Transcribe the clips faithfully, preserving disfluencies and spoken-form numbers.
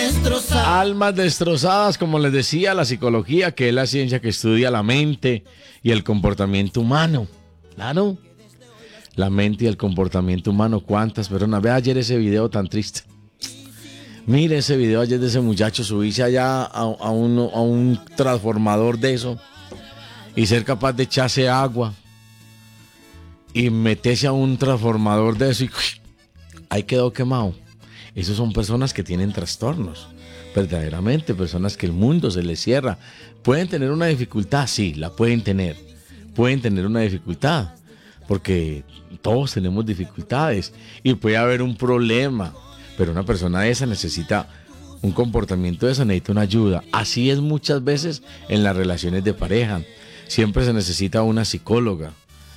destrozadas. Almas destrozadas, como les decía, la psicología, que es la ciencia que estudia la mente y el comportamiento humano. Claro. La mente y el comportamiento humano. ¿Cuántas personas? Ve ayer ese video tan triste. Mire ese video ayer de ese muchacho subirse allá a, a, un, a un transformador de eso y ser capaz de echarse agua y meterse a un transformador de eso y ahí quedó quemado. Esas son personas que tienen trastornos, verdaderamente, personas que el mundo se les cierra. ¿Pueden tener una dificultad? Sí, la pueden tener. Pueden tener una dificultad, porque todos tenemos dificultades y puede haber un problema, pero una persona de esa necesita un comportamiento de esa, necesita una ayuda. Así es muchas veces en las relaciones de pareja. Siempre se necesita una psicóloga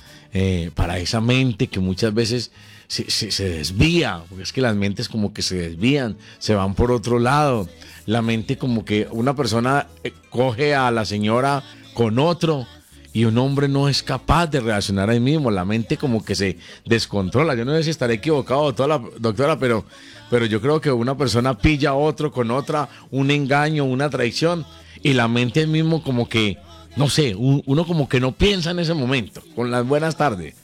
eh, para esa mente que muchas veces se, se, se desvía, porque es que las mentes como que se desvían, se van por otro lado. La mente como que una persona eh, coge a la señora con otro y un hombre no es capaz de reaccionar ahí mismo. La mente como que se descontrola. Yo no sé si estaré equivocado, doctora, doctora pero, pero yo creo que una persona pilla a otro con otra, un engaño, una traición, y la mente ahí mismo como que, no sé, un, uno como que no piensa en ese momento. Con las buenas tardes.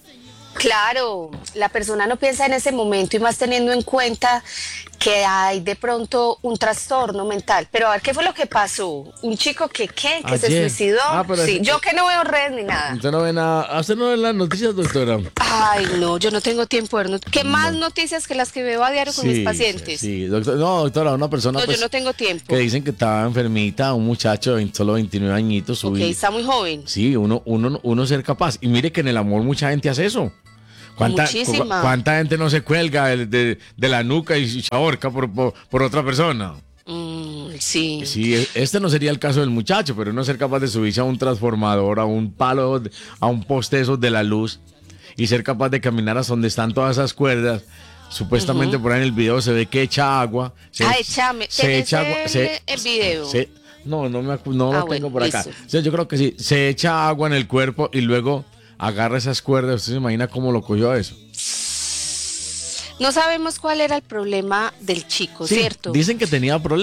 Claro, la persona no piensa en ese momento y más teniendo en cuenta que hay de pronto un trastorno mental. Pero a ver, ¿qué fue lo que pasó? ¿Un chico que qué? ¿Que se Ayer. suicidó? Ah, pero sí, es- yo que no veo redes ni nada. Usted no ve nada. ¿A usted no ve las noticias, doctora? Ay, no, yo no tengo tiempo de ver. not- ¿Qué más noticias que las que veo a diario con mis pacientes? Sí, doctor, no, doctora, una persona No, pues, yo no tengo tiempo. que dicen que estaba enfermita, un muchacho de veinte solo veintinueve añitos. Ok, subí- está muy joven. Sí, uno, uno, uno ser capaz. Y mire que en el amor mucha gente hace eso. ¿Cuánta, Muchísima. cu- ¿Cuánta gente no se cuelga de, de- de la nuca y se ahorca por, por, por otra persona? Mm, sí. Sí, e- este no sería el caso del muchacho, pero uno ser capaz de subirse a un transformador, a un palo, de- a un poste esos de la luz y ser capaz de caminar hasta donde están todas esas cuerdas. Supuestamente por ahí en el video se ve que echa agua. Se, Ah, échame. se ¿Tenés echa agua. el- Se, el video? se- no, no, me, acu- no Ah, lo bueno, tengo por acá. listo. O sea, yo creo que sí. Se echa agua en el cuerpo y luego agarra esas cuerdas. ¿Usted se imagina cómo lo cogió a eso? No sabemos cuál era el problema del chico, Sí, ¿cierto? dicen que tenía problemas.